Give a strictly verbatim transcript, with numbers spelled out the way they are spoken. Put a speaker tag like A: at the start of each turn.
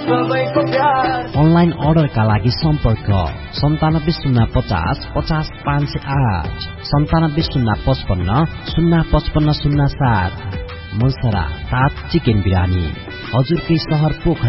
A: सबैको प्यार।
B: अनलाइन अर्डरका लागि सम्पर्क सन्तानब्बे शून्य पचास पचास पाँच सय आठ सन्तानब्बे शून्य पचपन्न शून्य पचपन्न शून्य सात। मुलसरा सात चिकन बिरानी हजुरकै सहर पोखरा।